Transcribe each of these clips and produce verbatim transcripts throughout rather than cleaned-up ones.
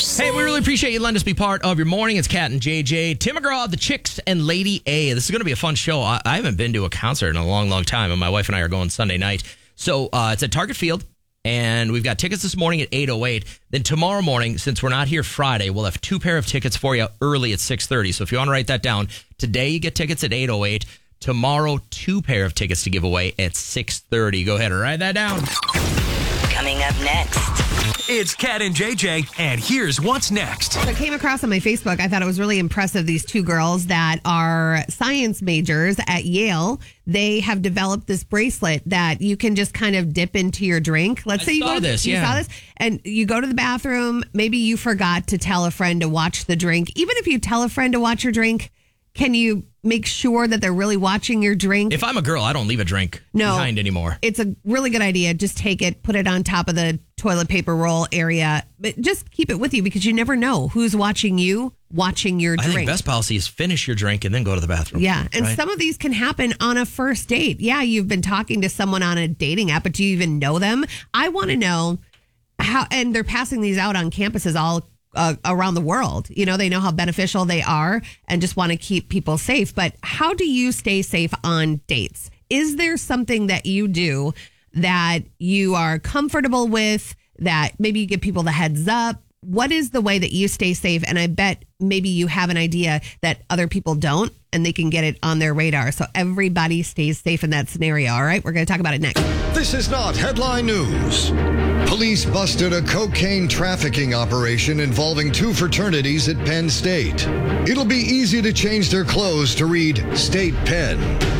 Force. Hey, we really appreciate you letting us be part of your morning. It's Kat and J J. Tim McGraw, the Chicks, and Lady A. This is going to be a fun show. I, I haven't been to a concert in a long, long time, and my wife and I are going Sunday night. So uh, it's at Target Field, and we've got tickets this morning at eight oh eight. Then tomorrow morning, since we're not here Friday, we'll have two pair of tickets for you early at six thirty. So if you want to write that down, today you get tickets at eight oh eight. Tomorrow, two pair of tickets to give away at six thirty. Go ahead and write that down. Coming up next. It's Kat and J J, and here's what's next. So I came across on my Facebook. I thought it was really impressive. These two girls that are science majors at Yale, they have developed this bracelet that you can just kind of dip into your drink. Let's I say you saw go to, this, you yeah. saw this, and you go to the bathroom. Maybe you forgot to tell a friend to watch the drink. Even if you tell a friend to watch your drink, can you make sure that they're really watching your drink? If I'm a girl, I don't leave a drink No. behind anymore. It's a really good idea. Just take it, put it on top of the toilet paper roll area, but just keep it with you because you never know who's watching you, watching your I drink. think best policy is finish your drink and then go to the bathroom. Yeah, and right? some of these can happen on a first date. Yeah, you've been talking to someone on a dating app, but do you even know them? I want to know how, and they're passing these out on campuses all uh, around the world. You know, they know how beneficial they are and just want to keep people safe. But how do you stay safe on dates? Is there something that you do that you are comfortable with, that maybe you give people the heads up? What is the way that you stay safe? And I bet maybe you have an idea that other people don't, and they can get it on their radar. So everybody stays safe in that scenario. All right, we're going to talk about it next. This is not headline news. Police busted a cocaine trafficking operation involving two fraternities at Penn State. It'll be easy to change their clothes to read State Penn.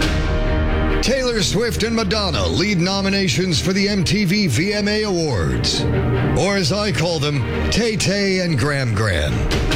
Taylor Swift and Madonna lead nominations for the M T V V M A Awards. Or as I call them, Tay Tay and Gram Gram.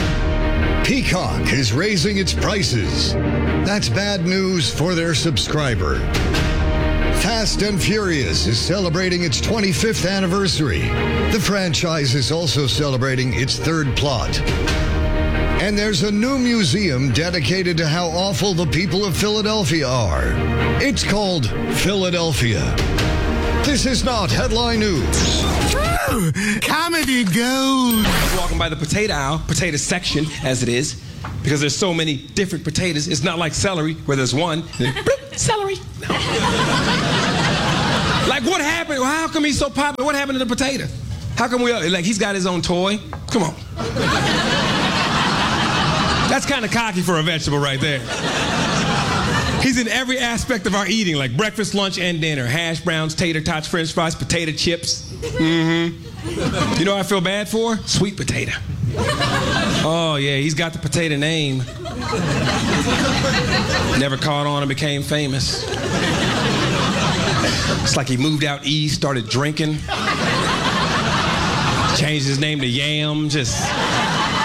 Peacock is raising its prices. That's bad news for their subscriber. Fast and Furious is celebrating its twenty-fifth anniversary. The franchise is also celebrating its third plot. And there's a new museum dedicated to how awful the people of Philadelphia are. It's called Philadelphia. This is not headline news. Comedy gold. I was walking by the potato aisle, potato section, as it is, because there's so many different potatoes. It's not like celery, where there's one. Bloop, celery. No. Like, what happened? How come he's so popular? What happened to the potato? How come we, like, he's got his own toy? Come on. That's kind of cocky for a vegetable right there. He's in every aspect of our eating, like breakfast, lunch, and dinner. Hash browns, tater tots, french fries, potato chips. Mm-hmm. You know what I feel bad for? Sweet potato. Oh, yeah, he's got the potato name. Never caught on and became famous. It's like he moved out east, started drinking. Changed his name to Yam, just...